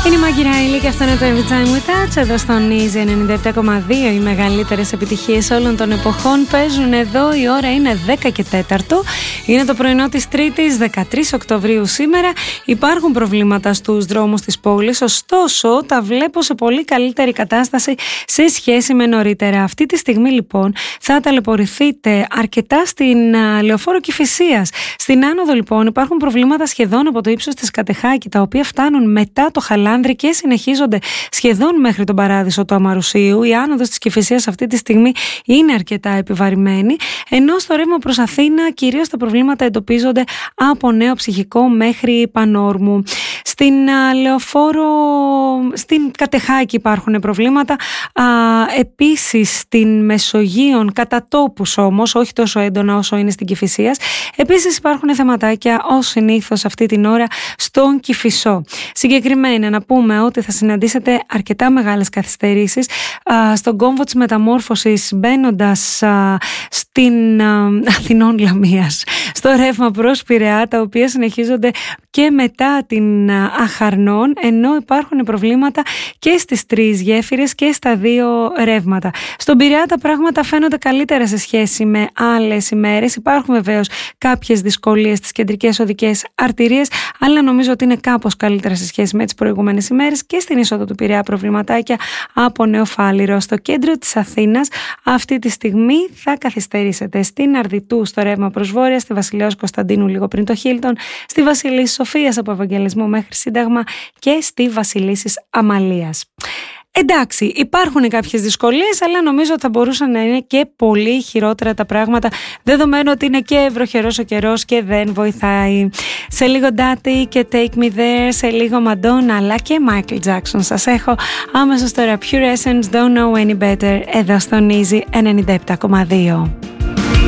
Είναι η Μάγκη Ράιλι και αυτό είναι το Every Time We Touch. Εδώ στον Easy 97,2. Οι μεγαλύτερες επιτυχίες όλων των εποχών παίζουν εδώ. Η ώρα είναι 10 και 4. Είναι το πρωινό της Τρίτης, 13 Οκτωβρίου σήμερα. Υπάρχουν προβλήματα στους δρόμους της πόλης, ωστόσο τα βλέπω σε πολύ καλύτερη κατάσταση σε σχέση με νωρίτερα. Αυτή τη στιγμή λοιπόν θα ταλαιπωρηθείτε αρκετά στην Λεωφόρο Κηφισίας. Στην άνοδο λοιπόν υπάρχουν προβλήματα σχεδόν από το ύψος της Κατεχάκη, τα οποία φτάνουν μετά το Χαλάνδρη και συνεχίζονται σχεδόν μέχρι τον Παράδεισο του Αμαρουσίου. Η άνοδος της Κηφισίας αυτή τη στιγμή είναι αρκετά επιβαρημένη, ενώ στο ρεύμα προς Αθήνα κυρίως τα προβλήματα εντοπίζονται από Νέο Ψυχικό μέχρι Πανόρμου. Στην Λεωφόρο, στην Κατεχάκη υπάρχουν προβλήματα, επίσης στην Μεσογείων κατά τόπους όμως, όχι τόσο έντονα όσο είναι στην Κηφισίας. Επίσης υπάρχουν θεματάκια ως συνήθως αυτή την ώρα στον Κηφισό. Συγκεκριμένα να πούμε ότι θα συναντήσετε αρκετά μεγάλες καθυστερήσεις στον κόμβο της Μεταμόρφωσης μπαίνοντας στην Αθηνών Λαμίας, στο ρεύμα προς Πειραιά, τα οποία συνεχίζονται και μετά την Αχαρνών, ενώ υπάρχουν προβλήματα και στις τρεις γέφυρες και στα δύο ρεύματα. Στον Πειραιά τα πράγματα φαίνονται καλύτερα σε σχέση με άλλες ημέρες. Υπάρχουν βεβαίως κάποιες δυσκολίες στις κεντρικές οδικές αρτηρίες, αλλά νομίζω ότι είναι κάπως καλύτερα σε σχέση με τις προηγούμενες ημέρες. Και στην είσοδο του Πειραιά προβληματάκια από Νεοφάλιρο. Στο κέντρο της Αθήνας αυτή τη στιγμή θα καθυστερήσετε στην Αρδιτού στο ρεύμα προς Βόρεια, στη Βασιλέως Κωνσταντίνου λίγο πριν το Χίλτον, στη Βασιλίσσης Σοφίας από Ευαγγελισμό μέχρι Σύνταγμα και στη Βασιλίσσης Αμαλίας. Εντάξει, υπάρχουν κάποιες δυσκολίες, αλλά νομίζω ότι θα μπορούσαν να είναι και πολύ χειρότερα τα πράγματα, δεδομένου ότι είναι και βροχερός ο καιρός και δεν βοηθάει. Σε λίγο Daddy και Take Me There, σε λίγο Madonna, αλλά και Michael Jackson σας έχω αμέσως τώρα. Pure Essence, Don't Know Any Better, εδώ στον Easy 97,2.